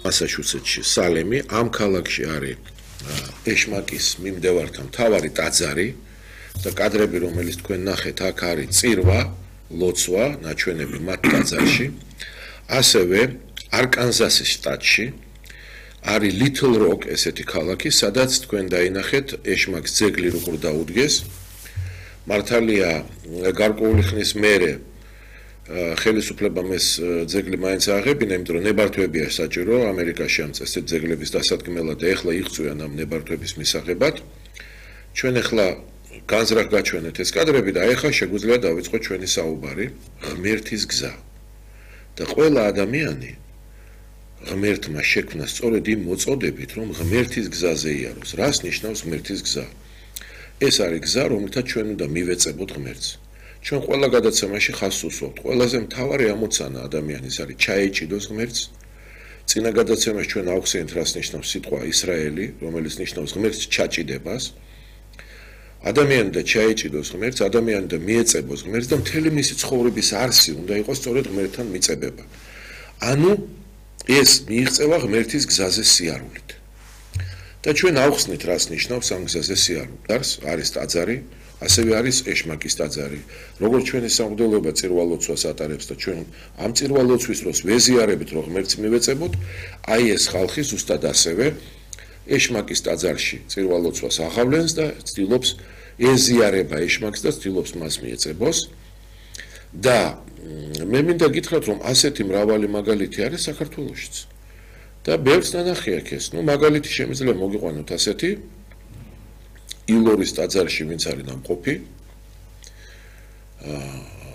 მასაჩუსეტსში, სალემი, ამ ქალაქში არის ეშმაკის მიმდევართა მთავარი ტაძარი და კადრები, რომელიც თქვენ ნახეთ, აქ არის წირვა, ლოცვა, ნაჩვენები მათ ტაძარში. ასევე არკანზასის შტატში არის Little Rock ესეთი ქალაქი, სადაც თქვენ დაინახეთ ეშმაკს ძეგლი როგორ დაუდგეს. მართალია გარკვეული ხნის მერე ხელისუფლებამ ეს ძეგლი მაინც ააღებინა, იმიტომ რომ ნებართვებია საჭირო ამერიკაში ამ წესით ძეგლების დასადგმელად და ეხლა იღწვიან ამ ნებართვების მისაღებად. ჩვენ ეხლა განზრახ გაჩვენეთ ეს კადრები და ეხლა შეგვიძლია დავიწყოთ ჩვენი საუბარი ღმერთის გზა. და ყველა ადამიანი ღმერთმა შექმნა სწორედ იმ მოწოდებით, რომ ღმერთის გზაზე იაროს. რას ნიშნავს ღმერთის გზა? ეს არის გზა, რომელთაც ჩვენ უნდა მივეწებოთ ღმერთს. ჩვენ ყველა გადაცემაში ხაზს უსვამთ. ყველაზე მთავარი ამოცანა ადამიანის არის ჩაეჭიდოს ღმერთს. წინა გადაცემაში ჩვენ ავხსენეთ, რას ნიშნავს სიტყვა ისრაელი, რომელიც ნიშნავს ღმერთს ჩაჭიდებას. ადამიანი და ჩაეჭიდოს ღმერთს, ადამიანი და მიეწებოს ღმერთს და მთელი მისი ცხოვრების არსი უნდა იყოს სწორედ ღმერთთან მიწებება. ანუ ეს მიიღწევა ღმერთის გზაზე სიარულით. და ჩვენ ავხსნით, რას ნიშნავს ამ გზაზე სიარული. არის ტაძარი, ასევე არის ეშმაკის ტაძარი. როგორც ჩვენი სამღვდელოება წირვალოცვას ატარებს და ჩვენ ამ წირვალოცვის დროს ვეზიარებით, რომ ღმერთს მივეწებოთ, აი ეს ხალხი ზუსტად ასევე ეშმაკის ტაძარში წირვალოცვას აღავლენს და ცდილობს ეზიარება ეშმაკს და ცდილობს მას მიეწებოს. და მე მინდა გითხრათ, რომ ასეთი მრავალი მაგალითი არის საქართველოშიც. და ბევრს ნანახი აქ ეს. მაგალითი შემიძლია მოგიყვანოთ ასეთი ილორის ტაძარში, ვინც არის ნამყოფი.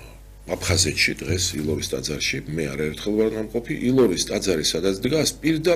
აფხაზეთში დღეს ილორის ტაძარში, მე არაერთხელ ვარ ნამყოფი. ილორის ტაძარი სადაც დგას,